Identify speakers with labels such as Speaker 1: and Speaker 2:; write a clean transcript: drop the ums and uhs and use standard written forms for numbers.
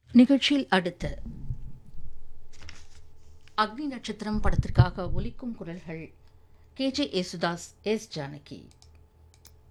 Speaker 1: நிகழ்ச்சியில் அடுத்து அக்னி நட்சத்திரம் படத்திற்காக ஒலிக்கும் குரல்கள் KJ யேசுதாஸ், S. ஜானகி.